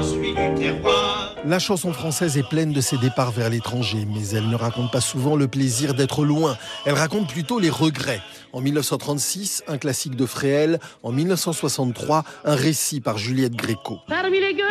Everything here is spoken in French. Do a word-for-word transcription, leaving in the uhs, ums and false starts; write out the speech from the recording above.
suis du terroir. La chanson française est pleine de ses départs vers l'étranger, mais elle ne raconte pas souvent le plaisir d'être loin. Elle raconte plutôt les regrets. En mille neuf cent trente-six, un classique de Fréhel. En mille neuf cent soixante-trois, un récit par Juliette Gréco.